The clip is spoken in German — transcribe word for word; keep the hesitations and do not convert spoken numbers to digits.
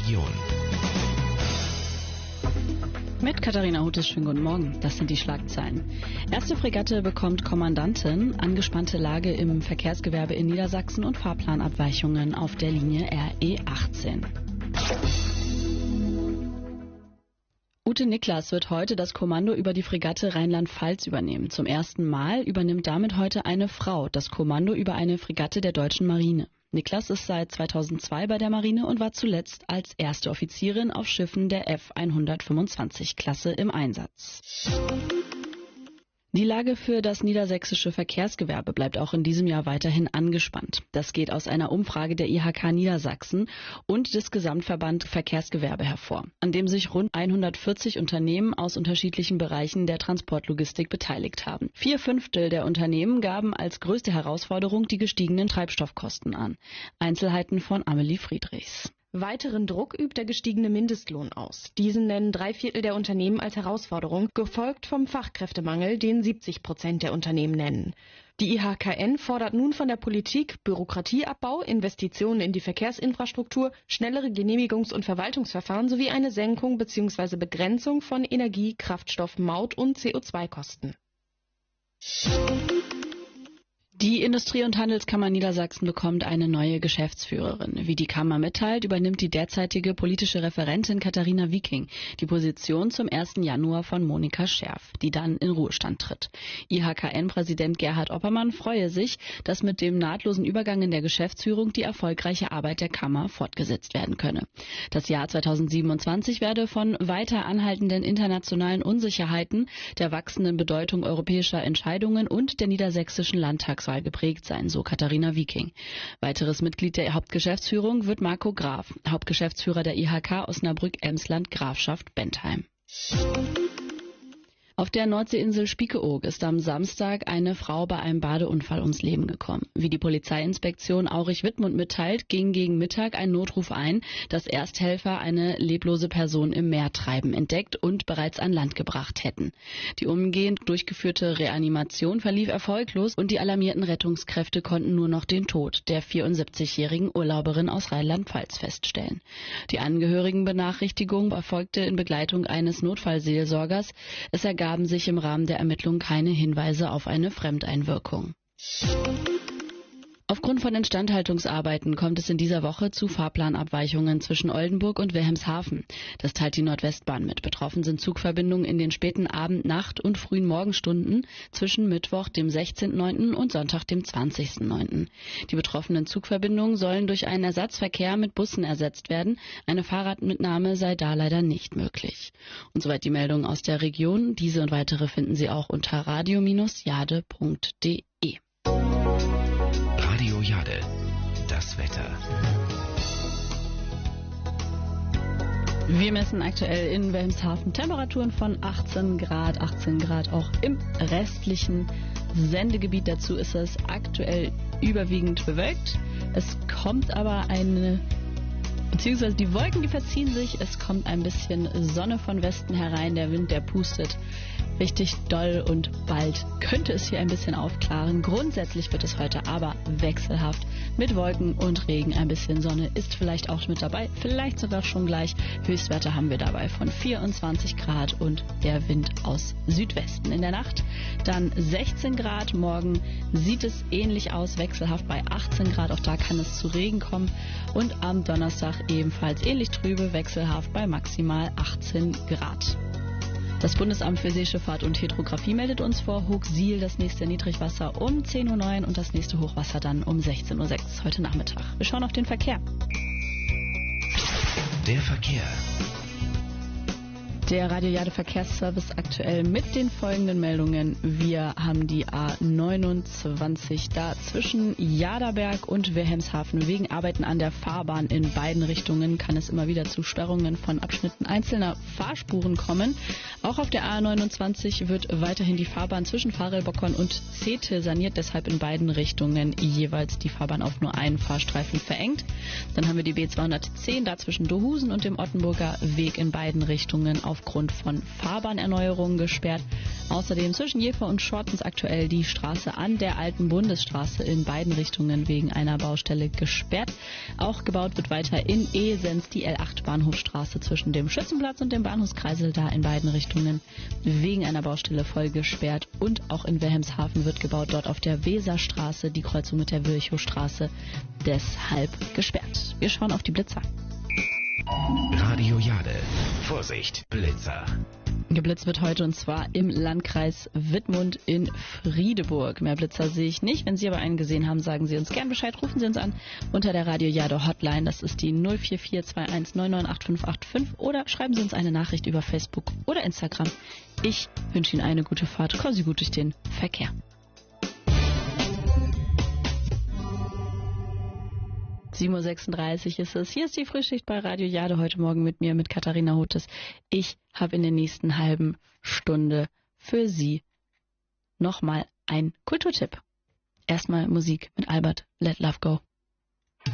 Region. Mit Katharina Hutes, schönen guten Morgen. Das sind die Schlagzeilen. Erste Fregatte bekommt Kommandantin, angespannte Lage im Verkehrsgewerbe in Niedersachsen und Fahrplanabweichungen auf der Linie R E achtzehn. Ute Niklas wird heute das Kommando über die Fregatte Rheinland-Pfalz übernehmen. Zum ersten Mal übernimmt damit heute eine Frau das Kommando über eine Fregatte der deutschen Marine. Niklas ist seit zweitausendzwei bei der Marine und war zuletzt als erste Offizierin auf Schiffen der F hundertfünfundzwanzig-Klasse im Einsatz. Die Lage für das niedersächsische Verkehrsgewerbe bleibt auch in diesem Jahr weiterhin angespannt. Das geht aus einer Umfrage der I H K Niedersachsen und des Gesamtverband Verkehrsgewerbe hervor, an dem sich rund hundertvierzig Unternehmen aus unterschiedlichen Bereichen der Transportlogistik beteiligt haben. Vier Fünftel der Unternehmen gaben als größte Herausforderung die gestiegenen Treibstoffkosten an. Einzelheiten von Amelie Friedrichs. Weiteren Druck übt der gestiegene Mindestlohn aus. Diesen nennen drei Viertel der Unternehmen als Herausforderung, gefolgt vom Fachkräftemangel, den siebzig Prozent der Unternehmen nennen. Die I H K N fordert nun von der Politik Bürokratieabbau, Investitionen in die Verkehrsinfrastruktur, schnellere Genehmigungs- und Verwaltungsverfahren sowie eine Senkung bzw. Begrenzung von Energie-, Kraftstoff-, Maut- und C O zwei Kosten. Die Industrie- und Handelskammer Niedersachsen bekommt eine neue Geschäftsführerin. Wie die Kammer mitteilt, übernimmt die derzeitige politische Referentin Katharina Wieking die Position zum ersten Januar von Monika Scherf, die dann in Ruhestand tritt. I H K N-Präsident Gerhard Oppermann freue sich, dass mit dem nahtlosen Übergang in der Geschäftsführung die erfolgreiche Arbeit der Kammer fortgesetzt werden könne. Das Jahr zweitausendsiebenundzwanzig werde von weiter anhaltenden internationalen Unsicherheiten, der wachsenden Bedeutung europäischer Entscheidungen und der niedersächsischen Landtagswahl geprägt sein, so Katharina Wieking. Weiteres Mitglied der Hauptgeschäftsführung wird Marco Graf, Hauptgeschäftsführer der I H K Osnabrück-Emsland Grafschaft Bentheim. Auf der Nordseeinsel Spiekeroog ist am Samstag eine Frau bei einem Badeunfall ums Leben gekommen. Wie die Polizeiinspektion Aurich-Wittmund mitteilt, ging gegen Mittag ein Notruf ein, dass Ersthelfer eine leblose Person im Meer treiben entdeckt und bereits an Land gebracht hätten. Die umgehend durchgeführte Reanimation verlief erfolglos und die alarmierten Rettungskräfte konnten nur noch den Tod der vierundsiebzigjährigen Urlauberin aus Rheinland-Pfalz feststellen. Die Angehörigenbenachrichtigung erfolgte in Begleitung eines Notfallseelsorgers. Es ergab haben sich im Rahmen der Ermittlungen keine Hinweise auf eine Fremdeinwirkung. Aufgrund von Instandhaltungsarbeiten kommt es in dieser Woche zu Fahrplanabweichungen zwischen Oldenburg und Wilhelmshaven. Das teilt die Nordwestbahn mit. Betroffen sind Zugverbindungen in den späten Abend-, Nacht- und frühen Morgenstunden zwischen Mittwoch, dem sechzehnten neunten und Sonntag, dem zwanzigsten neunten Die betroffenen Zugverbindungen sollen durch einen Ersatzverkehr mit Bussen ersetzt werden. Eine Fahrradmitnahme sei da leider nicht möglich. Und soweit die Meldungen aus der Region. Diese und weitere finden Sie auch unter radio Bindestrich jade Punkt de. Radio Jade, das Wetter. Wir messen aktuell in Wilhelmshaven Temperaturen von achtzehn Grad, achtzehn Grad auch im restlichen Sendegebiet. Dazu ist es aktuell überwiegend bewölkt. Es kommt aber eine, beziehungsweise die Wolken, die verziehen sich. Es kommt ein bisschen Sonne von Westen herein. Der Wind, der pustet richtig doll und bald könnte es hier ein bisschen aufklaren. Grundsätzlich wird es heute aber wechselhaft mit Wolken und Regen. Ein bisschen Sonne ist vielleicht auch mit dabei, vielleicht sogar schon gleich. Höchstwerte haben wir dabei von vierundzwanzig Grad und der Wind aus Südwesten. In der Nacht dann sechzehn Grad. Morgen sieht es ähnlich aus, wechselhaft bei achtzehn Grad. Auch da kann es zu Regen kommen. Und am Donnerstag ebenfalls ähnlich trübe, wechselhaft bei maximal achtzehn Grad. Das Bundesamt für Seeschifffahrt und Hydrographie meldet uns vor Hochsiel das nächste Niedrigwasser um zehn Uhr neun und das nächste Hochwasser dann um sechzehn Uhr sechs heute Nachmittag. Wir schauen auf den Verkehr. Der Verkehr. Der Radio Jade Verkehrsservice aktuell mit den folgenden Meldungen. Wir haben die A neunundzwanzig da zwischen Jaderberg und Wilhelmshaven. Wegen Arbeiten an der Fahrbahn in beiden Richtungen kann es immer wieder zu Störungen von Abschnitten einzelner Fahrspuren kommen. Auch auf der A neunundzwanzig wird weiterhin die Fahrbahn zwischen Farelbockern und Zetel saniert, deshalb in beiden Richtungen jeweils die Fahrbahn auf nur einen Fahrstreifen verengt. Dann haben wir die B zweihundertzehn da zwischen Dohusen und dem Ottenburger Weg in beiden Richtungen auf aufgrund von Fahrbahnerneuerungen gesperrt. Außerdem zwischen Jever und Schortens aktuell die Straße an der alten Bundesstraße in beiden Richtungen wegen einer Baustelle gesperrt. Auch gebaut wird weiter in Esens die L acht Bahnhofstraße zwischen dem Schützenplatz und dem Bahnhofskreisel, da in beiden Richtungen wegen einer Baustelle voll gesperrt. Und auch in Wilhelmshaven wird gebaut, dort auf der Weserstraße, die Kreuzung mit der Virchowstraße, deshalb gesperrt. Wir schauen auf die Blitzer. Radio Jade. Vorsicht, Blitzer. Geblitzt wird heute und zwar im Landkreis Wittmund in Friedeburg. Mehr Blitzer sehe ich nicht. Wenn Sie aber einen gesehen haben, sagen Sie uns gern Bescheid. Rufen Sie uns an unter der Radio Jade Hotline. Das ist die null vier vier zwei eins neun neun acht fünf acht fünf oder schreiben Sie uns eine Nachricht über Facebook oder Instagram. Ich wünsche Ihnen eine gute Fahrt. Kommen Sie gut durch den Verkehr. sieben Uhr sechsunddreißig ist es. Hier ist die Frühschicht bei Radio Jade. Heute Morgen mit mir, mit Katharina Hutes. Ich habe in der nächsten halben Stunde für Sie nochmal einen Kulturtipp. Erstmal Musik mit Albert, Let Love Go.